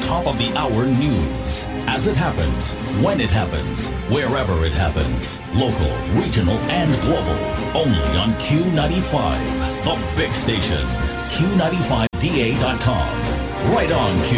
top of the hour news. As it happens, when it happens, wherever it happens. Local, regional, and global. Only on Q95, the big station. Q95DA.com. Right on Q.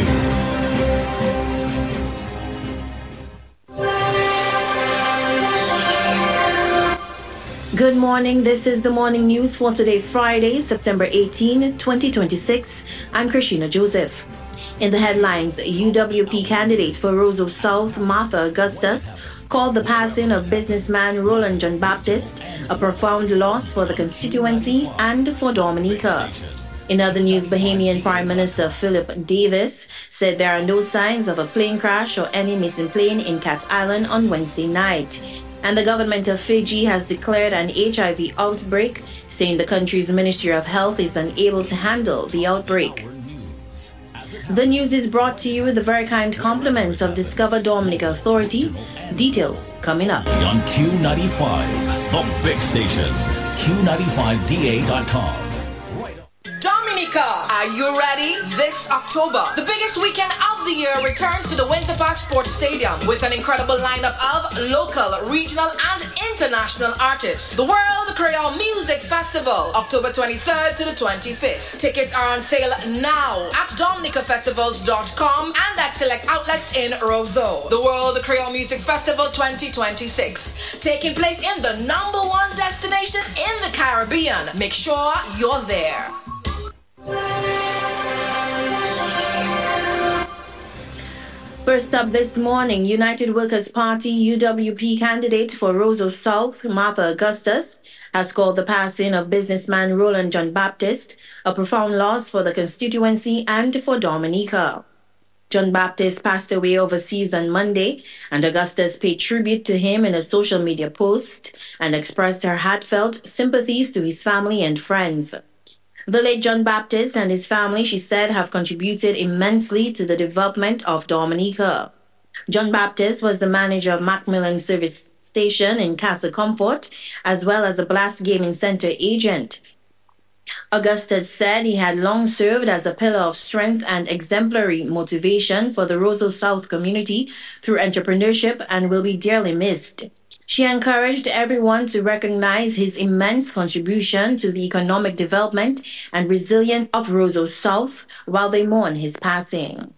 Good morning. This is the morning news for today, Friday, September 18, 2026. I'm Christina Joseph. In the headlines, UWP candidate for Roseau South, Martha Augustus, called the passing of businessman Roland John Baptist a profound loss for the constituency and for Dominica. In other news, Bahamian Prime Minister Philip Davis said there are no signs of a plane crash or any missing plane in Cat Island on Wednesday night. And the government of Fiji has declared an HIV outbreak, saying the country's Ministry of Health is unable to handle the outbreak. The news is brought to you with the very kind compliments of Discover Dominica Authority. Details coming up. On Q95, the big station. Q95DA.com. Dominica, are you ready? This October, the biggest weekend of the year returns to the Winter Park Sports Stadium with an incredible lineup of local, regional, and international artists. The World Creole Music Festival, October 23rd to the 25th. Tickets are on sale now at dominicafestivals.com and at select outlets in Roseau. The World Creole Music Festival 2026, taking place in the #1 destination in the Caribbean. Make sure you're there. First up this morning, United Workers' Party UWP candidate for Roseau South, Martha Augustus, has called the passing of businessman Roland John Baptist a profound loss for the constituency and for Dominica. John Baptist passed away overseas on Monday, and Augustus paid tribute to him in a social media post and expressed her heartfelt sympathies to his family and friends. The late John Baptist and his family, she said, have contributed immensely to the development of Dominica. John Baptist was the manager of Macmillan Service Station in Castle Comfort, as well as a Blast Gaming Center agent. Augustus said he had long served as a pillar of strength and exemplary motivation for the Roseau South community through entrepreneurship and will be dearly missed. She encouraged everyone to recognize his immense contribution to the economic development and resilience of Roseau South while they mourn his passing.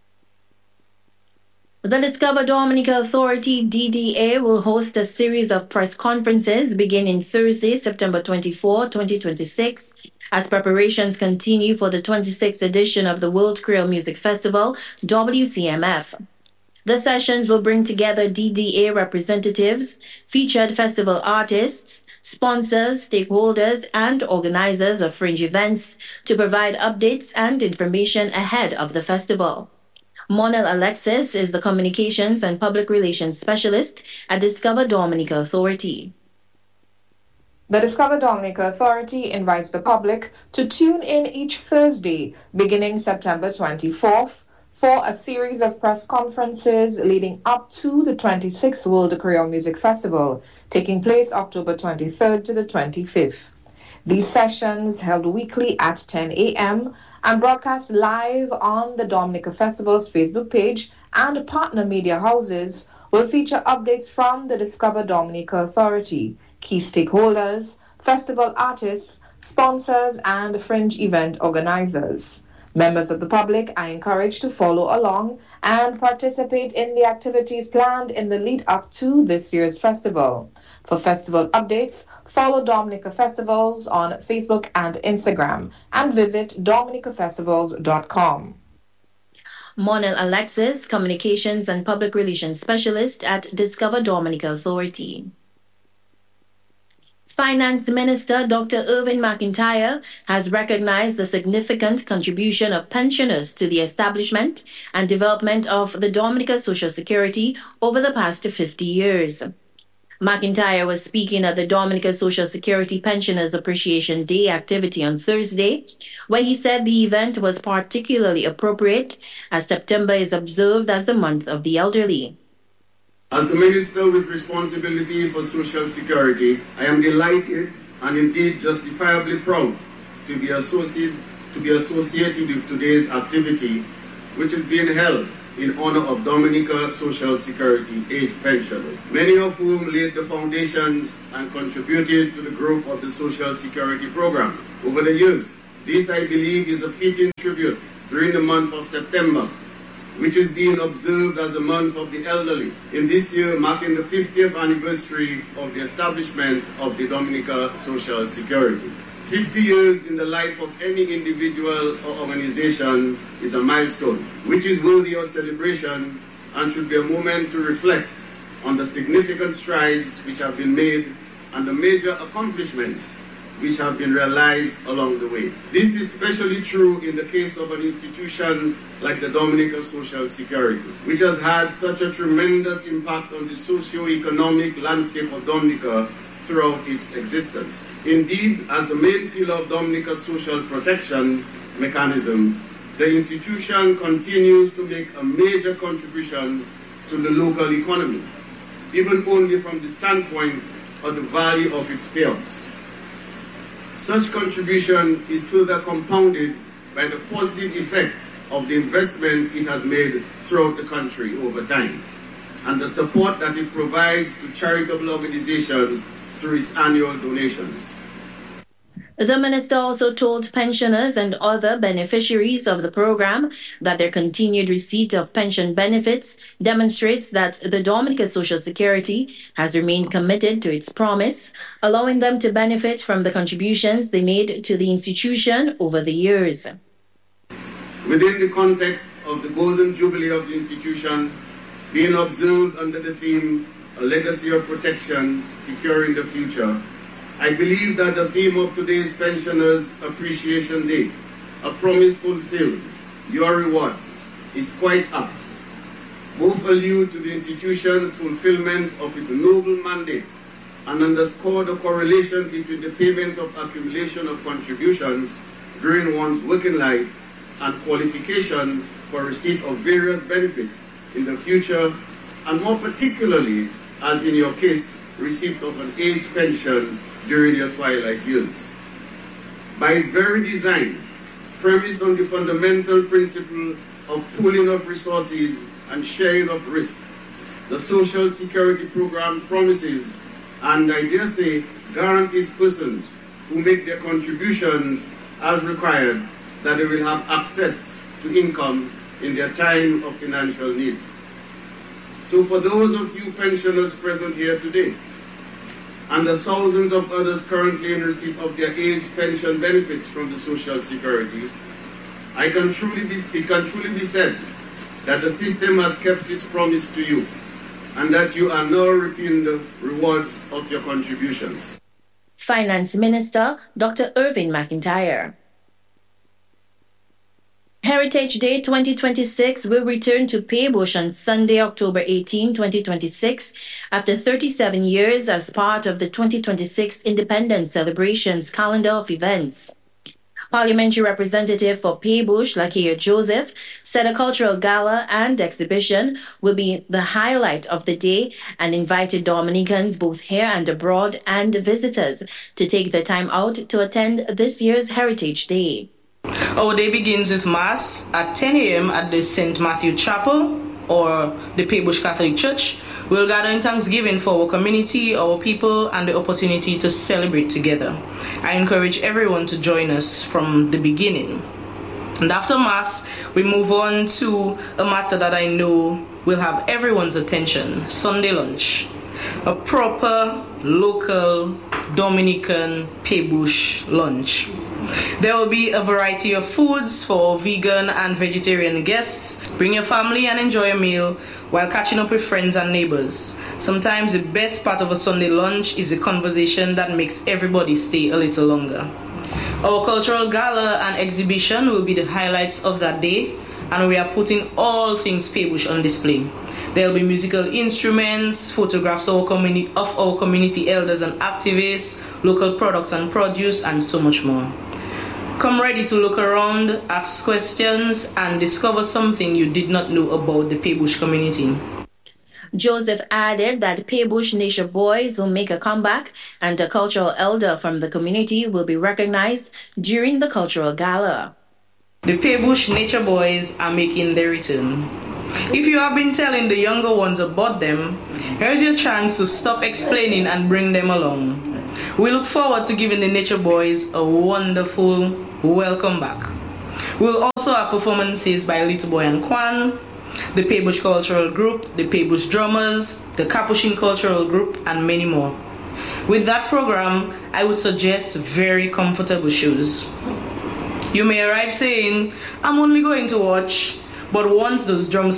The Discover Dominica Authority, DDA, will host a series of press conferences beginning Thursday, September 24, 2026, as preparations continue for the 26th edition of the World Creole Music Festival, WCMF. The sessions will bring together DDA representatives, featured festival artists, sponsors, stakeholders, and organizers of fringe events to provide updates and information ahead of the festival. Monel Alexis is the Communications and Public Relations Specialist at Discover Dominica Authority. The Discover Dominica Authority invites the public to tune in each Thursday, beginning September 24th, for a series of press conferences leading up to the 26th World Creole Music Festival, taking place October 23rd to the 25th. These sessions, held weekly at 10 a.m. and broadcast live on the Dominica Festival's Facebook page and partner media houses, will feature updates from the Discover Dominica Authority, key stakeholders, festival artists, sponsors, and fringe event organizers. Members of the public are encouraged to follow along and participate in the activities planned in the lead up to this year's festival. For festival updates, follow Dominica Festivals on Facebook and Instagram and visit dominicafestivals.com. Monel Alexis, Communications and Public Relations Specialist at Discover Dominica Authority. Finance Minister Dr. Irvin McIntyre has recognized the significant contribution of pensioners to the establishment and development of the Dominica Social Security over the past 50 years. McIntyre was speaking at the Dominica Social Security Pensioners Appreciation Day activity on Thursday, where he said the event was particularly appropriate as September is observed as the month of the elderly. As the Minister with responsibility for Social Security, I am delighted and indeed justifiably proud to be associated with today's activity which is being held in honor of Dominica Social Security age pensioners, many of whom laid the foundations and contributed to the growth of the Social Security program over the years. This, I believe, is a fitting tribute during the month of September, which is being observed as a month of the elderly, in this year marking the 50th anniversary of the establishment of the Dominica Social Security. 50 years in the life of any individual or organization is a milestone, which is worthy of celebration and should be a moment to reflect on the significant strides which have been made and the major accomplishments which have been realized along the way. This is especially true in the case of an institution like the Dominica Social Security, which has had such a tremendous impact on the socio-economic landscape of Dominica throughout its existence. Indeed, as the main pillar of Dominica's social protection mechanism, the institution continues to make a major contribution to the local economy, even only from the standpoint of the value of its payouts. Such contribution is further compounded by the positive effect of the investment it has made throughout the country over time, and the support that it provides to charitable organizations through its annual donations. The minister also told pensioners and other beneficiaries of the program that their continued receipt of pension benefits demonstrates that the Dominica Social Security has remained committed to its promise, allowing them to benefit from the contributions they made to the institution over the years. Within the context of the Golden Jubilee of the institution, being observed under the theme, A Legacy of Protection, Securing the Future, I believe that the theme of today's Pensioners Appreciation Day, A Promise Fulfilled, Your Reward, is quite apt. Both allude to the institution's fulfillment of its noble mandate and underscore the correlation between the payment of accumulation of contributions during one's working life and qualification for receipt of various benefits in the future, and more particularly, as in your case, receipt of an age pension during your twilight years. By its very design, premised on the fundamental principle of pooling of resources and sharing of risk, the Social Security program promises, and I dare say guarantees persons who make their contributions as required that they will have access to income in their time of financial need. So for those of you pensioners present here today, and the thousands of others currently in receipt of their age pension benefits from the Social Security, it can truly be said that the system has kept its promise to you, and that you are now reaping the rewards of your contributions. Finance Minister Dr. Irving McIntyre. Heritage Day 2026 will return to Paybush on Sunday, October 18, 2026, after 37 years as part of the 2026 Independence Celebrations calendar of events. Parliamentary Representative for Paybush, Lakia Joseph, said a cultural gala and exhibition will be the highlight of the day and invited Dominicans both here and abroad and visitors to take the time out to attend this year's Heritage Day. Our day begins with Mass at 10 a.m. at the St. Matthew Chapel or the Paybush Catholic Church. We'll gather in thanksgiving for our community, our people, and the opportunity to celebrate together. I encourage everyone to join us from the beginning. And after Mass, we move on to a matter that I know will have everyone's attention, Sunday lunch. A proper, local, Dominican Paybush lunch. There will be a variety of foods for vegan and vegetarian guests. Bring your family and enjoy a meal while catching up with friends and neighbors. Sometimes the best part of a Sunday lunch is the conversation that makes everybody stay a little longer. Our cultural gala and exhibition will be the highlights of that day, and we are putting all things Paybush on display. There will be musical instruments, photographs of our community elders and activists, local products and produce, and so much more. Come ready to look around, ask questions, and discover something you did not know about the Paybush community. Joseph added that Paybush Nature Boys will make a comeback and a cultural elder from the community will be recognized during the cultural gala. The Paybush Nature Boys are making their return. If you have been telling the younger ones about them, here's your chance to stop explaining and bring them along. We look forward to giving the Nature Boys a wonderful welcome back. We'll also have performances by Little Boy and Kwan, the Paybush Cultural Group, the Paybush Drummers, the Capuchin Cultural Group, and many more. With that program, I would suggest very comfortable shoes. You may arrive saying, I'm only going to watch, but once those drums